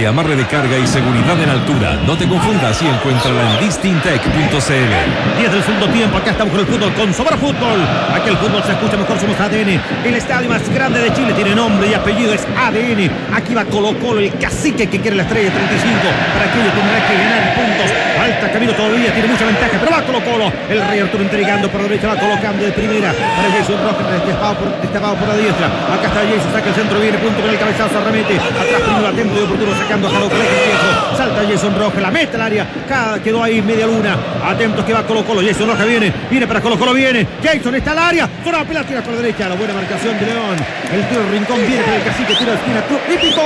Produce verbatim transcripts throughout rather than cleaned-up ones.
mensaje, amarre de carga y seguridad en altura. No te confundas y encuéntrala en distintec punto c l. diez del segundo tiempo, acá estamos con el fútbol, con Sobra Fútbol. Aquí el fútbol se escucha mejor, somos A D N. El estadio más grande de Chile tiene nombre y apellido, es A D N. Aquí va Colo Colo, el cacique que quiere la estrella treinta y cinco. Para aquello tendrá que ganar puntos. Falta camino todavía, tiene mucha ventaja, pero va Colo Colo. El Rey Arturo entregando por la derecha, va colocando de primera para Jason Rojas, destapado por, destapado por la diestra. Acá está Jason, saca el centro, viene punto con el cabezazo, arremete. Atrás primero atento y oportuno sacando a Jaro Colegio Viejo. Salta Jason Rojas, la mete al área. Cada quedó ahí media luna. Atentos que va Colo Colo. Jason Rojas viene, viene para Colo Colo, viene. Jason está al área. Zona la pelota, tira por la derecha. La buena marcación de León. El tiro Rincón viene para el cacique, tira esquina. Club Hípico.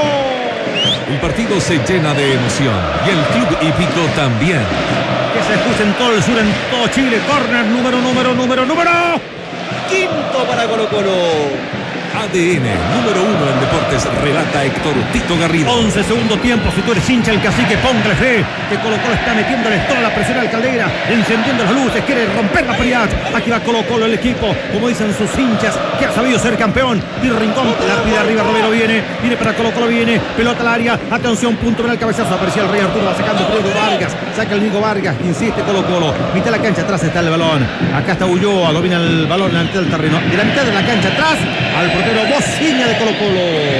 El partido se llena de emoción y el Club Hípico también. Que se escucha en todo el sur, en todo Chile. Corner número, número, número, número. Quinto para Colo Colo. A D N, número uno en deportes, relata Héctor Tito Garrido. once segundo tiempo, si tú eres hincha el cacique, póngale fe, que Colo Colo está metiéndole toda la presión al Caldera, encendiendo las luces, quiere romper la frialdad. Aquí va Colo Colo, el equipo, como dicen sus hinchas, que ha sabido ser campeón. Tiro Rincón, la pide arriba, Romero viene, viene para Colo Colo, viene, pelota al área, atención, punto para el cabezazo, aparecía el Rey Arturo, va sacando Diego Vargas, saca el Nico Vargas, insiste Colo Colo, mitad de la cancha, atrás está el balón, acá está Ulloa, domina el balón en la mitad del terreno, de la mitad de la cancha atrás, al portero Bociña de Colo Colo.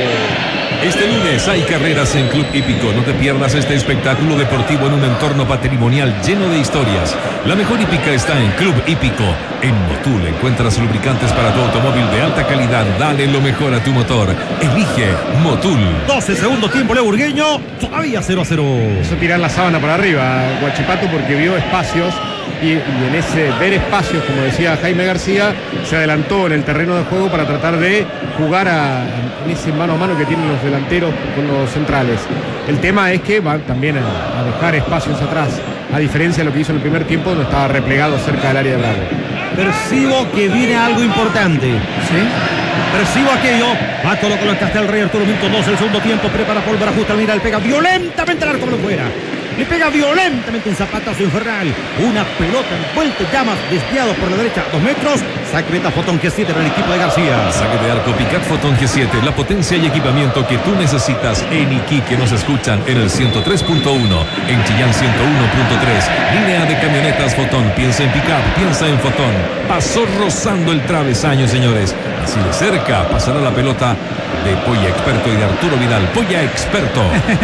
Este lunes hay carreras en Club Hípico. No te pierdas este espectáculo deportivo en un entorno patrimonial lleno de historias. La mejor hípica está en Club Hípico. En Motul encuentras lubricantes para tu automóvil de alta calidad. Dale lo mejor a tu motor. Elige Motul. doce segundo tiempo, Leo Burgueño. Todavía cero a cero. Eso tirar la sábana para arriba, Huachipato, porque vio espacios. Y, y en ese ver espacios, como decía Jaime García, se adelantó en el terreno de juego para tratar de jugar a, en ese mano a mano que tienen los delanteros con los centrales. El tema es que van también a, a dejar espacios atrás, a diferencia de lo que hizo en el primer tiempo, donde estaba replegado cerca del área de Bravo. Percibo que viene algo importante. ¿Sí? Percibo aquello. Va Colo Colo, acá está el Rey Arturo, minuto dos el segundo tiempo. Prepara Paul para ajustar, mira, él pega violentamente al arco, pero fuera. Le pega violentamente un zapatazo infernal. Una pelota envuelta en llamas, desviado por la derecha, dos metros. Saque meta Fotón G siete para el equipo de García. Saque de arco Picat Fotón G siete. La potencia y equipamiento que tú necesitas en Iquique. Nos escuchan en el ciento tres punto uno, en Chillán ciento uno punto tres. Línea de camionetas Fotón. Piensa en Picat, piensa en Fotón. Pasó rozando el travesaño, señores. Así de cerca pasará la pelota de Polla Experto y de Arturo Vidal. Polla Experto.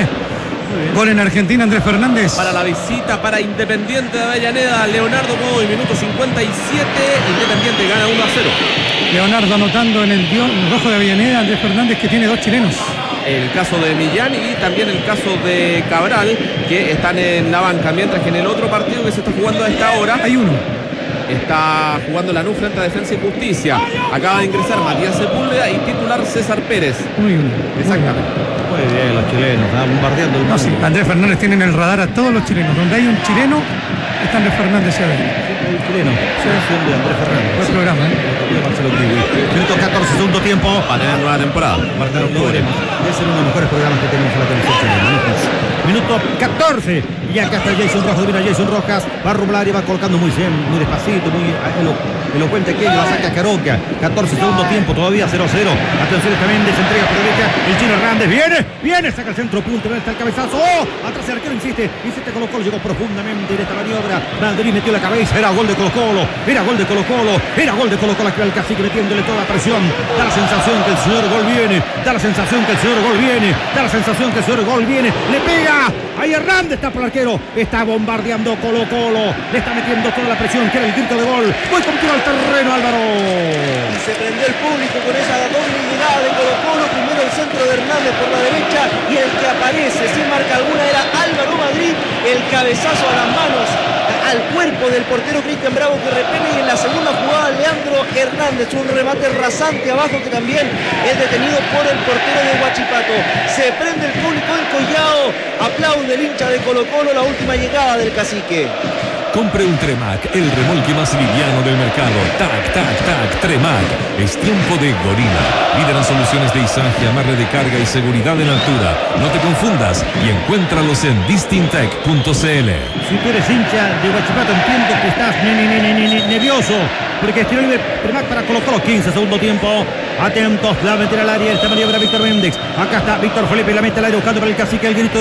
Gol en Argentina, Andrés Fernández. Para la visita para Independiente de Avellaneda, Leonardo Godoy, minuto cincuenta y siete. Independiente gana uno a cero. Leonardo anotando en el guión rojo de Avellaneda, Andrés Fernández, que tiene dos chilenos. El caso de Millán y también el caso de Cabral, que están en la banca, mientras que en el otro partido que se está jugando a esta hora Hay uno. está jugando Lanús frente a Defensa y Justicia. Acaba de ingresar Matías Sepúlveda y titular César Pérez. Uno y uno. Exactamente. Muy bien, los chilenos, ¿no? Bombardeando el No, sí, Andrés Fernández tiene en el radar a todos los chilenos. Donde hay un chileno, está Andrés Fernández y Abel. El chileno, selección de Andrés Fernández. Buen programa, ¿eh? Marcelo Kiwi. Minuto catorce, segundo tiempo. Para tener nueva temporada. Marcelo Kiwi. Debe ser uno de los mejores programas que tenemos en la televisión chilena. Minuto catorce. Y acá está Jason Rojas. Mira Jason Rojas. Va a rumbar y va colocando muy bien, muy despacito, muy elo, elocuente aquello. La saca Caroca. catorce, segundo tiempo. Todavía cero a cero. Atención esta Méndez. Entrega por derecha. El Chino Hernández. Viene. Viene. Saca el centro punto. Está el cabezazo. ¡Oh! Atrás el arquero insiste. Insiste Colo Colo. Llegó profundamente en esta maniobra. Madrid metió la cabeza. Era gol de Colo Colo. Era gol de Colo Colo. Era gol de Colo Colo. Aquí el cacique metiéndole toda la presión. Da la sensación que el señor gol viene. Da la sensación que el señor gol viene. Da la sensación que el señor gol viene. Le pega. Ahí Hernández está por el arquero. Está bombardeando Colo Colo. Le está metiendo toda la presión. Que era el grito de gol. Voy contigo al terreno, Álvaro. Y se prendió el público con esa doble llegada de Colo Colo. Primero el centro de Hernández por la derecha. Y el que aparece sin marca alguna era Álvaro Madrid. El cabezazo a las manos al cuerpo del portero Cristian Bravo, que repele, y en la segunda jugada Leandro Hernández, un remate rasante abajo que también es detenido por el portero de Huachipato. Se prende el público en Collao, aplaude el hincha de Colo Colo la última llegada del cacique. Compre un Tremac, el remolque más liviano del mercado. Tac, tac, tac, Tremac. Es tiempo de Gorila. Líder en soluciones de izaje, amarre de carga y seguridad en altura. No te confundas y encuéntralos en distintec punto c l. Si tú eres hincha de Huachipato, entiendo que estás ne, ne, ne, ne, ne, nervioso. Porque estiró el Tremac para Colo Colo. quince, segundo tiempo. Atentos, la va a meter al área. Esta maniobra Víctor Méndez. Acá está Víctor Felipe, la mete al área buscando para el cacique el grito.